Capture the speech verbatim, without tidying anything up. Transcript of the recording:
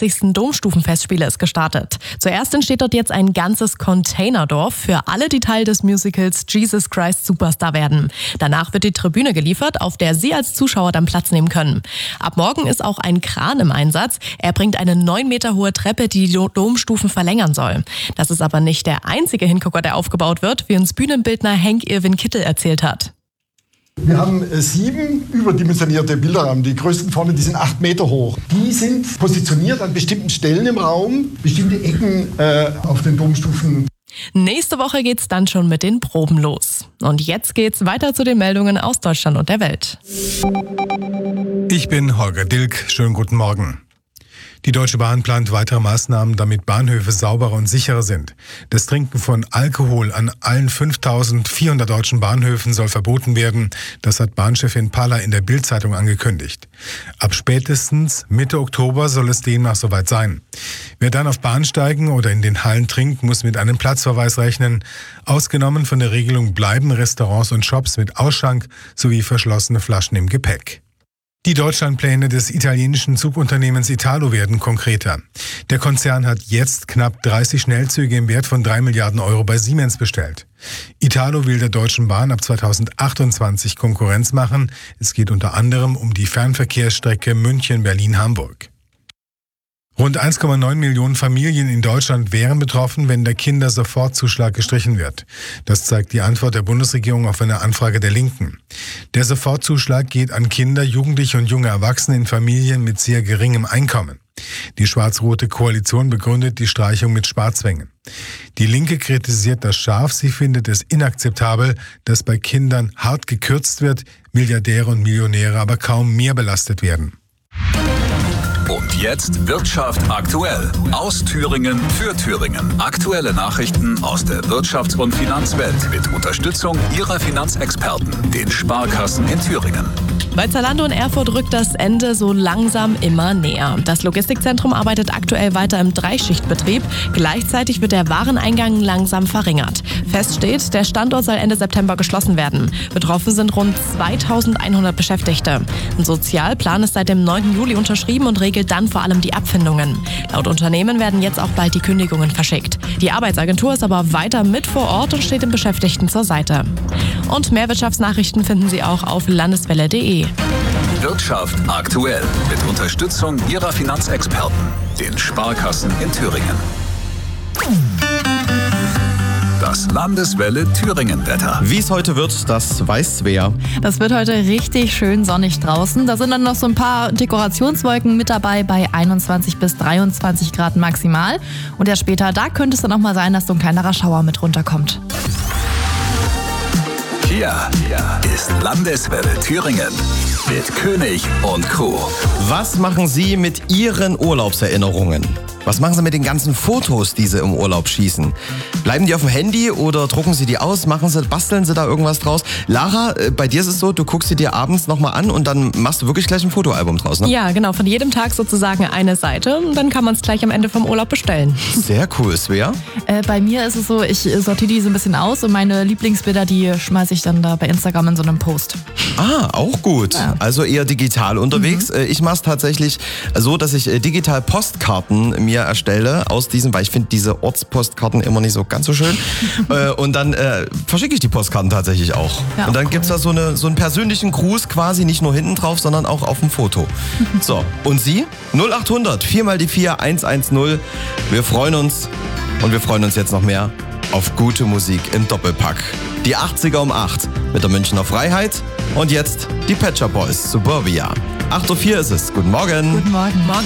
fünfundneunzigsten Domstufenfestspiele ist gestartet. Zuerst entsteht dort jetzt ein ganzes Containerdorf für alle, die Teil des Musicals Jesus Christ Superstar werden. Danach wird die Tribüne geliefert, auf der Sie als Zuschauer dann Platz nehmen können. Ab morgen ist auch ein Kran im Einsatz. Er bringt eine neun Meter hohe Treppe, die die Domstufen verlängern soll. Das ist aber nicht der einzige Hingucker, der aufgebaut wird, wie uns Bühnenbildner Henk-Irwin Kittel erzählt hat. Wir haben sieben überdimensionierte Bilderrahmen. Die größten vorne, die sind acht Meter hoch. Die sind positioniert an bestimmten Stellen im Raum, bestimmte Ecken äh, auf den Domstufen. Nächste Woche geht's dann schon mit den Proben los. Und jetzt geht's weiter zu den Meldungen aus Deutschland und der Welt. Ich bin Holger Dilk. Schönen guten Morgen. Die Deutsche Bahn plant weitere Maßnahmen, damit Bahnhöfe sauberer und sicherer sind. Das Trinken von Alkohol an allen fünftausendvierhundert deutschen Bahnhöfen soll verboten werden. Das hat Bahnchefin Palla in der Bild-Zeitung angekündigt. Ab spätestens Mitte Oktober soll es demnach soweit sein. Wer dann auf Bahnsteigen oder in den Hallen trinkt, muss mit einem Platzverweis rechnen. Ausgenommen von der Regelung bleiben Restaurants und Shops mit Ausschank sowie verschlossene Flaschen im Gepäck. Die Deutschlandpläne des italienischen Zugunternehmens Italo werden konkreter. Der Konzern hat jetzt knapp dreißig Schnellzüge im Wert von drei Milliarden Euro bei Siemens bestellt. Italo will der Deutschen Bahn ab zweitausendachtundzwanzig Konkurrenz machen. Es geht unter anderem um die Fernverkehrsstrecke München-Berlin-Hamburg. Rund eins Komma neun Millionen Familien in Deutschland wären betroffen, wenn der Kindersofortzuschlag gestrichen wird. Das zeigt die Antwort der Bundesregierung auf eine Anfrage der Linken. Der Sofortzuschlag geht an Kinder, Jugendliche und junge Erwachsene in Familien mit sehr geringem Einkommen. Die schwarz-rote Koalition begründet die Streichung mit Sparzwängen. Die Linke kritisiert das scharf. Sie findet es inakzeptabel, dass bei Kindern hart gekürzt wird, Milliardäre und Millionäre aber kaum mehr belastet werden. Und jetzt Wirtschaft aktuell. Aus Thüringen für Thüringen. Aktuelle Nachrichten aus der Wirtschafts- und Finanzwelt mit Unterstützung Ihrer Finanzexperten, den Sparkassen in Thüringen. Bei Zalando in Erfurt rückt das Ende so langsam immer näher. Das Logistikzentrum arbeitet aktuell weiter im Dreischichtbetrieb. Gleichzeitig wird der Wareneingang langsam verringert. Fest steht, der Standort soll Ende September geschlossen werden. Betroffen sind rund zweitausendeinhundert Beschäftigte. Ein Sozialplan ist seit dem neunten Juli unterschrieben und regelt dann vor allem die Abfindungen. Laut Unternehmen werden jetzt auch bald die Kündigungen verschickt. Die Arbeitsagentur ist aber weiter mit vor Ort und steht den Beschäftigten zur Seite. Und mehr Wirtschaftsnachrichten finden Sie auch auf landeswelle punkt de. Wirtschaft aktuell mit Unterstützung Ihrer Finanzexperten, den Sparkassen in Thüringen. Das Landeswelle Thüringen-Wetter. Wie es heute wird, das weiß wer. Das wird heute richtig schön sonnig draußen. Da sind dann noch so ein paar Dekorationswolken mit dabei bei einundzwanzig bis dreiundzwanzig Grad maximal. Und ja, später, da könnte es dann auch mal sein, dass so ein kleinerer Schauer mit runterkommt. Hier, hier ist Landeswelle Thüringen mit König und Crew. Was machen Sie mit Ihren Urlaubserinnerungen? Was machen Sie mit den ganzen Fotos, die Sie im Urlaub schießen? Bleiben die auf dem Handy oder drucken Sie die aus? Machen Sie, basteln Sie da irgendwas draus? Lara, bei dir ist es so, du guckst sie dir abends nochmal an und dann machst du wirklich gleich ein Fotoalbum draus, ne? Ja, genau. Von jedem Tag sozusagen eine Seite und dann kann man es gleich am Ende vom Urlaub bestellen. Sehr cool. Svea? Äh, bei mir ist es so, ich sortiere die so ein bisschen aus und meine Lieblingsbilder, die schmeiße ich dann da bei Instagram in so einem Post. Ah, auch gut. Ja. Also eher digital unterwegs. Mhm. Ich mache es tatsächlich so, dass ich digital Postkarten mir erstelle aus diesen, weil ich finde diese Ortspostkarten immer nicht so ganz so schön. Und dann äh, verschicke ich die Postkarten tatsächlich auch. Ja, und dann cool. Gibt's da so, eine, so einen persönlichen Gruß quasi, nicht nur hinten drauf, sondern auch auf dem Foto. So, und Sie? null acht hundert vier mal die vier eins eins null. Wir freuen uns und wir freuen uns jetzt noch mehr auf gute Musik im Doppelpack. Die achtziger um acht mit der Münchner Freiheit und jetzt die Pet Shop Boys, Suburbia. acht Uhr vier ist es. Guten Morgen. Guten Morgen. Morgen.